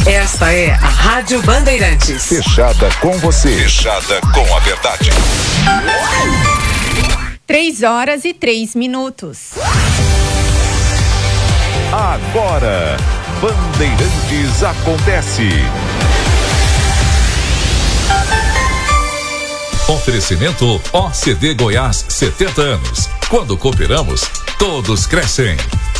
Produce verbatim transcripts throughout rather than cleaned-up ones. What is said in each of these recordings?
Esta é a Rádio Bandeirantes. Fechada com você. Fechada com a verdade. Três horas e três minutos. Agora, Bandeirantes acontece. Oferecimento O C D Goiás, setenta anos. Quando cooperamos, todos crescem.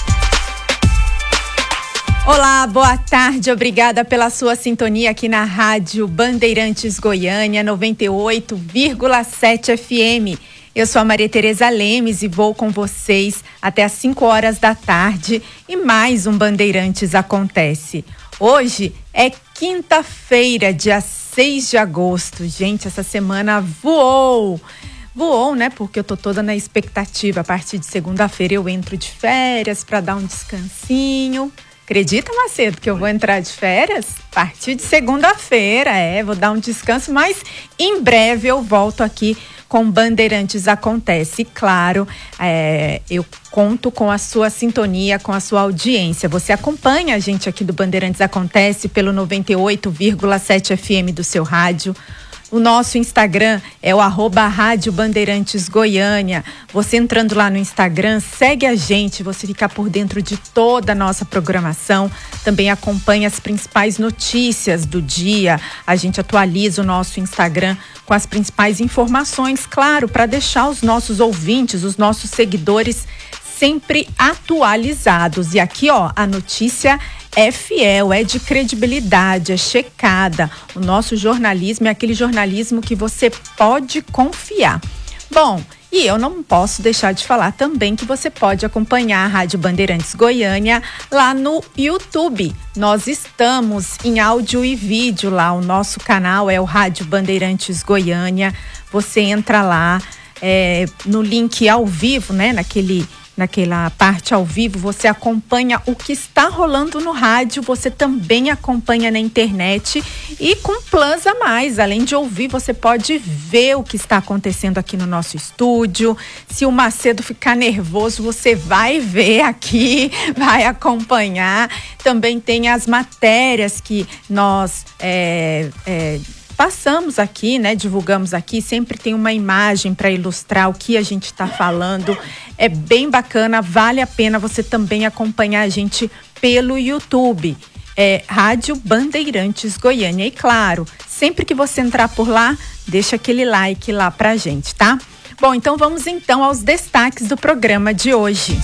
Olá, boa tarde, obrigada pela sua sintonia aqui na Rádio Bandeirantes Goiânia, noventa e oito vírgula sete F M. Eu sou a Maria Tereza Lemes e vou com vocês até às cinco horas da tarde e mais um Bandeirantes Acontece. Hoje é quinta-feira, dia seis de agosto. Gente, essa semana voou. Voou, né? Porque eu tô toda na expectativa. A partir de segunda-feira eu entro de férias para dar um descansinho. Acredita, Macedo, que eu vou entrar de férias? A partir de segunda-feira, é, vou dar um descanso, mas em breve eu volto aqui com Bandeirantes Acontece. E claro, é, eu conto com a sua sintonia, com a sua audiência. Você acompanha a gente aqui do Bandeirantes Acontece pelo noventa e oito vírgula sete F M do seu rádio. O nosso Instagram é o arroba Rádio Bandeirantes Goiânia. Você entrando lá no Instagram, segue a gente, você fica por dentro de toda a nossa programação. Também acompanha as principais notícias do dia. A gente atualiza o nosso Instagram com as principais informações, claro, para deixar os nossos ouvintes, os nossos seguidores sempre atualizados. E aqui, ó, a notícia é fiel, é de credibilidade, é checada. O nosso jornalismo é aquele jornalismo que você pode confiar. Bom, e eu não posso deixar de falar também que você pode acompanhar a Rádio Bandeirantes Goiânia lá no YouTube. Nós estamos em áudio e vídeo lá, o nosso canal é o Rádio Bandeirantes Goiânia. Você entra lá é, no link ao vivo, né, naquele... Naquela parte ao vivo, você acompanha o que está rolando no rádio, você também acompanha na internet e com plus a mais. Além de ouvir, você pode ver o que está acontecendo aqui no nosso estúdio. Se o Macedo ficar nervoso, você vai ver aqui, vai acompanhar. Também tem as matérias que nós... É, é, passamos aqui, né? Divulgamos aqui, sempre tem uma imagem para ilustrar o que a gente está falando. É bem bacana, vale a pena você também acompanhar a gente pelo YouTube. É Rádio Bandeirantes Goiânia. E claro, sempre que você entrar por lá, deixa aquele like lá pra gente, tá? Bom, então vamos então aos destaques do programa de hoje.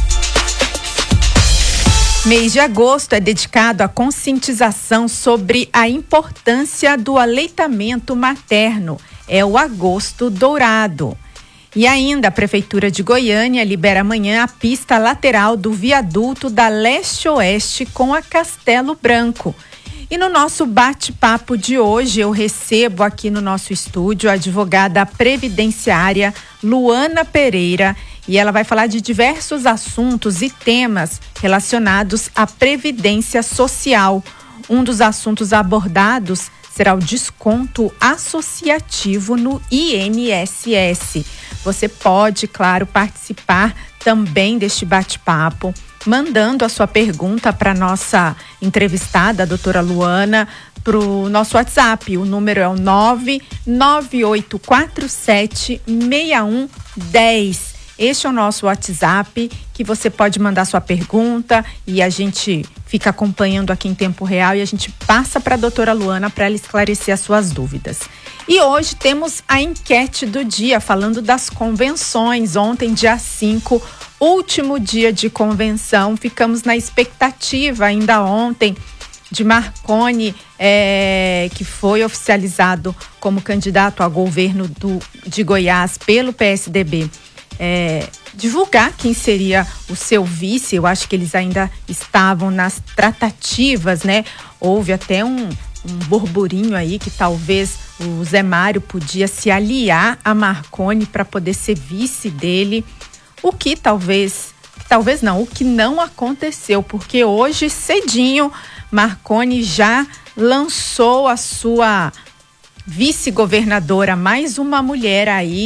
Mês de agosto é dedicado à conscientização sobre a importância do aleitamento materno. É o Agosto Dourado. E ainda a Prefeitura de Goiânia libera amanhã a pista lateral do viaduto da Leste-Oeste com a Castelo Branco. E no nosso bate-papo de hoje eu recebo aqui no nosso estúdio a advogada previdenciária Luana Pereira. E ela vai falar de diversos assuntos e temas relacionados à previdência social. Um dos assuntos abordados será o desconto associativo no I N S S. Você pode, claro, participar também deste bate-papo, mandando a sua pergunta para a nossa entrevistada, a doutora Luana, para o nosso WhatsApp. O número é o nove nove oito quatro sete seis um um zero. Este é o nosso WhatsApp, que você pode mandar sua pergunta e a gente fica acompanhando aqui em tempo real e a gente passa para a doutora Luana para ela esclarecer as suas dúvidas. E hoje temos a enquete do dia, falando das convenções. Ontem, dia cinco, último dia de convenção, ficamos na expectativa ainda ontem de Marconi, é, que foi oficializado como candidato a governo do, de Goiás pelo P S D B. É, divulgar quem seria o seu vice. Eu acho que eles ainda estavam nas tratativas, né? Houve até um, um burburinho aí que talvez o Zé Mário podia se aliar a Marconi para poder ser vice dele, o que talvez, talvez não, o que não aconteceu, porque hoje cedinho Marconi já lançou a sua vice-governadora, mais uma mulher aí